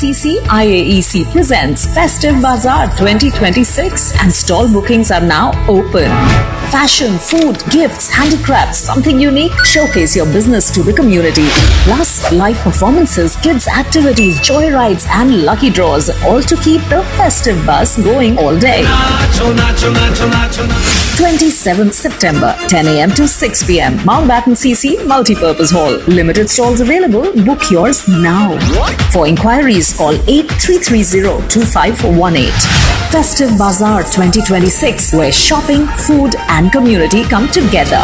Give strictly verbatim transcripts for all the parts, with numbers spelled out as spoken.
C C I A E C presents Festive Bazaar twenty twenty-six and stall bookings are now open. Fashion, food, gifts, handicrafts, something unique. Showcase your business to the community. Plus, live performances, kids activities, joy rides and lucky draws, all to keep the festive buzz going all day. twenty-seventh September, ten a m to six p m Mountbatten C C Multipurpose Hall. Limited stalls available. Book yours now. For inquiries, call eight three three zero two five one eight. Festive Bazaar twenty twenty-six, where shopping, food and community come together.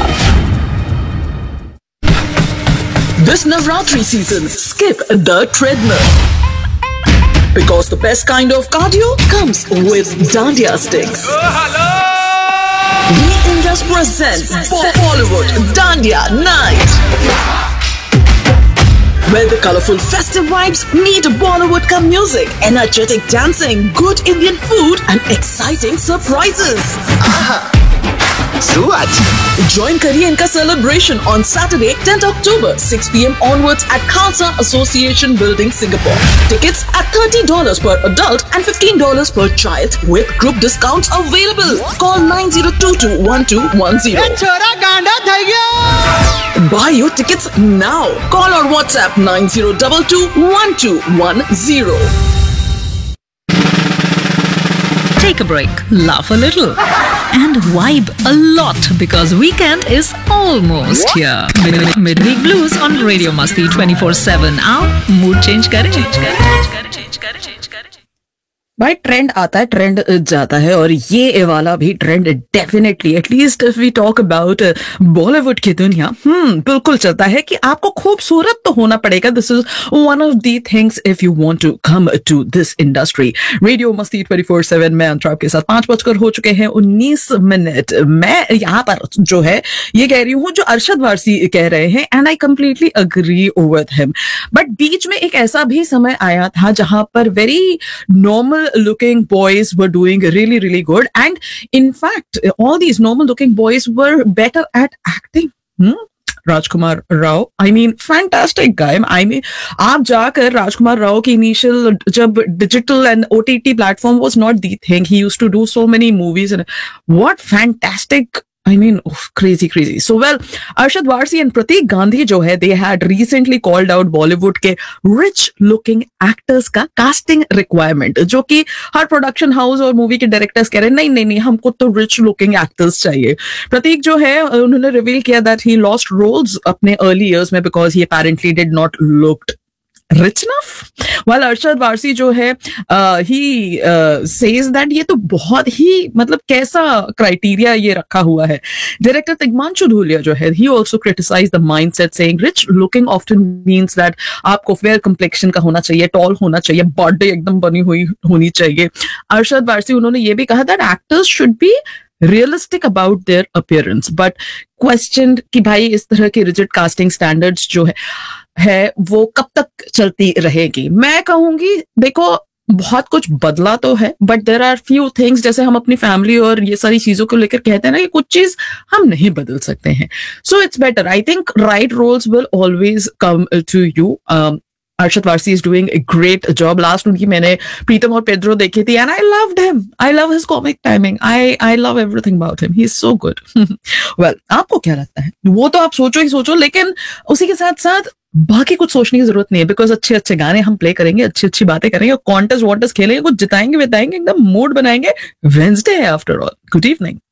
This Navratri season, skip the treadmill. Because the best kind of cardio comes with Dandiya sticks. Oh, hello! We Indus presents Bollywood Dandiya Night, where the colorful festive vibes meet Bollywood ka music, energetic dancing, good Indian food and exciting surprises. Suat. Join करिए इनका celebration on Saturday, tenth October, six p m onwards at Khalsa Association Building, Singapore. Tickets at thirty dollars per adult and fifteen dollars per child with group discounts available. Call nine zero two two one two one zero. छोरा गांडा થઈ ગયો. Buy your tickets now. Call or WhatsApp nine zero two two one two one zero. Take a break, laugh a little, and vibe a lot because weekend is almost here. Mid- Midweek Blues on Radio Masti twenty-four seven. आओ mood change करें. भाई trend आता है, trend जाता है, और ये वाला भी trend definitely, at least if we talk about Bollywood की दुनिया, हम्म बिल्कुल चलता है कि आपको खूबसूरत तो होना पड़ेगा. This is one of the things if you want to come to this industry. Radio मस्ती ट्वेंटी फोर सेवन में अंतराव के साथ पांच बजकर हो चुके हैं उन्नीस मिनट. मैं यहाँ पर जो है ये कह रही हूँ जो अरशद वारसी कह रहे हैं, and I completely agree with him. But बीच में एक ऐसा भी समय आया था जहां पर very normal looking boys were doing really really good, and in fact all these normal looking boys were better at acting. hmm? Rajkumar Rao, I mean fantastic guy. I mean आप जाकर राजकुमार राव की इनिशियल जब digital and O T T platform was not the thing, he used to do so many movies and what fantastic, I mean, oof, crazy, crazy. So, well, Arshad Warsi and Pratik Gandhi जो है, they had recently called out Bollywood के rich-looking actors का casting requirement, जो कि हर production house और movie के directors कह रहे हैं, नहीं नहीं नहीं हमको तो rich-looking actors चाहिए. प्रतीक जो है, उन्होंने reveal किया that he lost roles अपने early years में because he apparently did not look rich enough. While Arshad Warsi जो है, uh, he uh, says that ये तो बहुत ही मतलब कैसा क्राइटेरिया ये रखा हुआ है. डायरेक्टर तिग्मांशु धूलिया जो है, he also criticized the mindset saying rich looking often means that आपको fair complexion का होना चाहिए, tall होना चाहिए, body एकदम बनी हुई होनी चाहिए. अरशद वारसी उन्होंने ये भी कहा that actors should be realistic about their appearance, but questioned कि भाई इस तरह के rigid casting standards जो है है वो कब तक चलती रहेगी. मैं कहूंगी देखो बहुत कुछ बदला तो है, but there are few things, जैसे हम अपनी फैमिली और ये सारी चीजों को लेकर कहते हैं ना कि कुछ चीज हम नहीं बदल सकते हैं. So it's better, I think right roles will always come to you. Arshad Warsi is doing a great job. Last उनकी मैंने प्रीतम और पेड्रो देखी थी, and I loved him. I love his comic timing. I I love everything about him. He's so good. Well, आपको क्या लगता है? वो तो आप सोचो ही सोचो, लेकिन उसी के साथ साथ बाकी कुछ सोचने की जरूरत नहीं है, बिकॉज अच्छे अच्छे गाने हम प्ले करेंगे, अच्छी अच्छी बातें करेंगे, कॉन्टेस्ट वॉन्टेस्ट खेलेंगे, कुछ जिताएंगे बिताएंगे, एकदम मूड बनाएंगे. वेंसडे है आफ्टर ऑल. Good evening.